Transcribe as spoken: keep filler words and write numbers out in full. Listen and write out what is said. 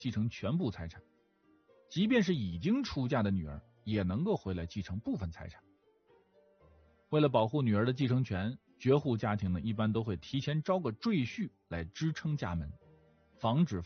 继承全部财产，即便是已经出嫁的女儿也能够回来继承部分财产。为了保护女儿的继承权，绝户家庭呢一般都会提前招个赘婿来支撑家门，防止